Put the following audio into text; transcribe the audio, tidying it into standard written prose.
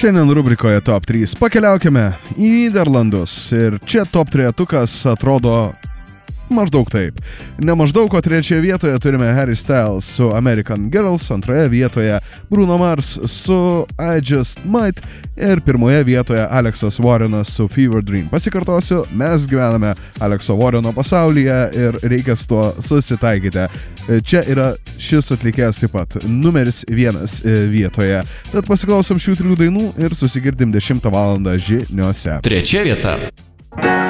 Šiandien rubrikoje Top 3 pakeliaukime į Nyderlandus ir čia top 3-tukas atrodo maždaug taip. Ne maždaug, o trečioje vietoje turime Harry Styles su American Girls, antroje vietoje Bruno Mars su I Just Might ir pirmoje vietoje Aleksas Warrenas su Fever Dream. Pasikartosiu, mes gyvename Alekso Warreno pasaulyje ir reikia su tuo susitaikyti. Čia yra šis atlikėjas taip pat numeris 1 vietoje. Tad pasiklausom šių 3 dainų ir susigirdim 10 val. Žiniose. Trečia vieta.